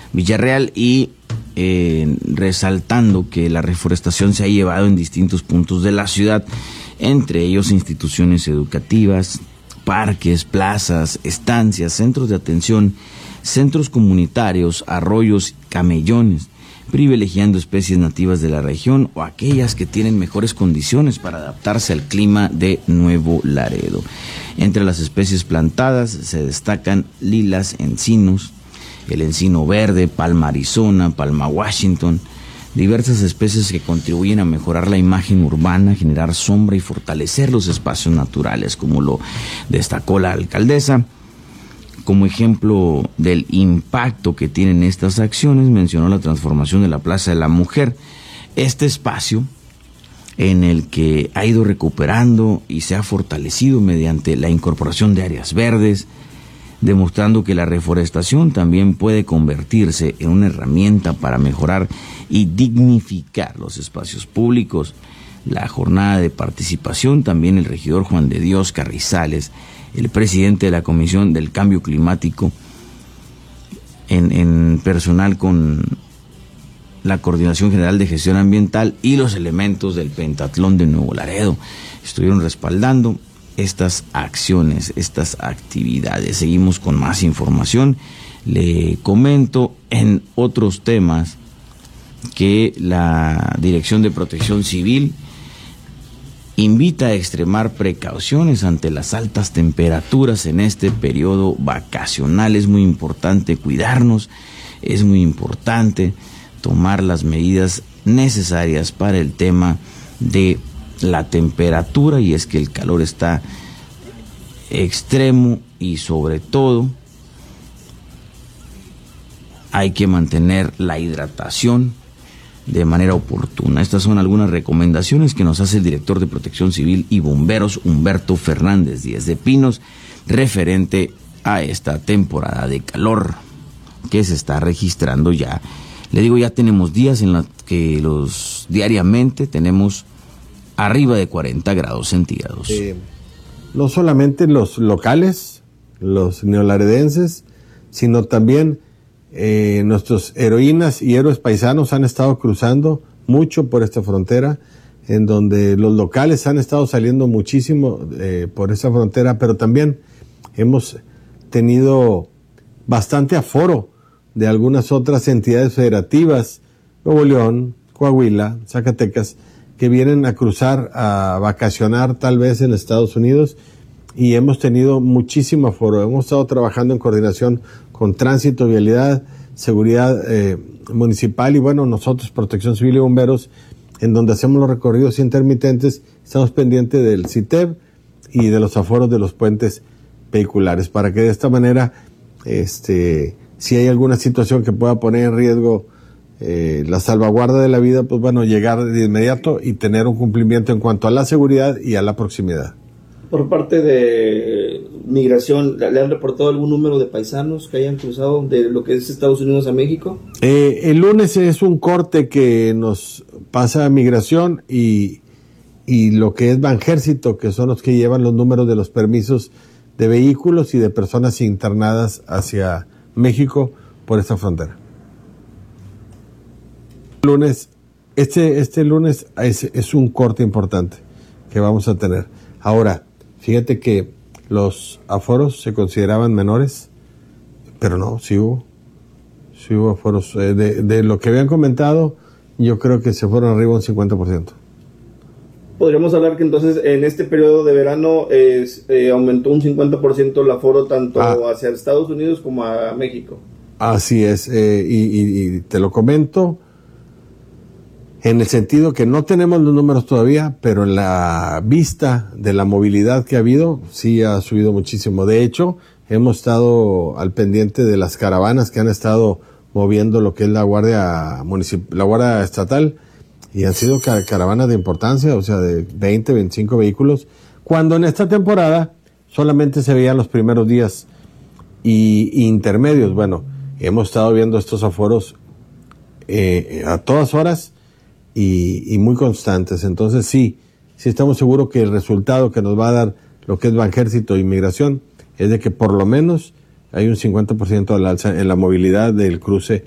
Villarreal, y resaltando que la reforestación se ha llevado en distintos puntos de la ciudad, entre ellos instituciones educativas, parques, plazas, estancias, centros de atención, centros comunitarios, arroyos, camellones, privilegiando especies nativas de la región o aquellas que tienen mejores condiciones para adaptarse al clima de Nuevo Laredo. Entre las especies plantadas se destacan lilas, encinos, el encino verde, palma Arizona, palma Washington, diversas especies que contribuyen a mejorar la imagen urbana, generar sombra y fortalecer los espacios naturales, como lo destacó la alcaldesa. Como ejemplo del impacto que tienen estas acciones, mencionó la transformación de la Plaza de la Mujer, este espacio en el que ha ido recuperando y se ha fortalecido mediante la incorporación de áreas verdes, demostrando que la reforestación también puede convertirse en una herramienta para mejorar y dignificar los espacios públicos. La jornada de participación, también el regidor Juan de Dios Carrizales, el presidente de la Comisión del Cambio Climático, en personal con la Coordinación General de Gestión Ambiental y los elementos del Pentatlón de Nuevo Laredo, estuvieron respaldando estas acciones, estas actividades. Seguimos con más información. Le comento en otros temas que la Dirección de Protección Civil invita a extremar precauciones ante las altas temperaturas en este periodo vacacional. Es muy importante cuidarnos, es muy importante tomar las medidas necesarias para el tema de la temperatura, y es que el calor está extremo y sobre todo hay que mantener la hidratación de manera oportuna. Estas son algunas recomendaciones que nos hace el director de Protección Civil y Bomberos, Humberto Fernández Díez de Pinos, referente a esta temporada de calor que se está registrando ya. Le digo, ya tenemos días en los que diariamente tenemos arriba de 40 grados centígrados. No solamente los locales, los neolaredenses, sino también nuestros heroínas y héroes paisanos han estado cruzando mucho por esta frontera, en donde los locales han estado saliendo muchísimo por esta frontera, pero también hemos tenido bastante aforo de algunas otras entidades federativas, Nuevo León, Coahuila, Zacatecas, que vienen a cruzar a vacacionar tal vez en Estados Unidos, y hemos tenido muchísimo aforo. Hemos estado trabajando en coordinación con Tránsito, Vialidad, Seguridad Municipal y bueno, nosotros, Protección Civil y Bomberos, en donde hacemos los recorridos intermitentes, estamos pendientes del CITEB y de los aforos de los puentes vehiculares, para que de esta manera, si hay alguna situación que pueda poner en riesgo la salvaguarda de la vida, pues bueno, llegar de inmediato y tener un cumplimiento en cuanto a la seguridad y a la proximidad. Por parte de migración, ¿le han reportado algún número de paisanos que hayan cruzado de lo que es Estados Unidos a México? El lunes es un corte que nos pasa a migración y lo que es Banjército, que son los que llevan los números de los permisos de vehículos y de personas internadas hacia México por esta frontera. Lunes, este lunes es un corte importante que vamos a tener. Ahora, fíjate que los aforos se consideraban menores, pero no, sí hubo aforos. De lo que habían comentado, yo creo que se fueron arriba un 50%. Podríamos hablar que entonces en este periodo de verano aumentó un 50% el aforo tanto hacia Estados Unidos como a México. Así es, y te lo comento en el sentido que no tenemos los números todavía, pero en la vista de la movilidad que ha habido, sí ha subido muchísimo. De hecho, hemos estado al pendiente de las caravanas que han estado moviendo lo que es la Guardia Estatal, y han sido caravanas de importancia, o sea, de 20, 25 vehículos, cuando en esta temporada solamente se veían los primeros días y intermedios. Bueno, hemos estado viendo estos aforos a todas horas y muy constantes. Entonces sí estamos seguros que el resultado que nos va a dar lo que es Banjército e Inmigración es de que por lo menos hay un 50% al alza en la movilidad del cruce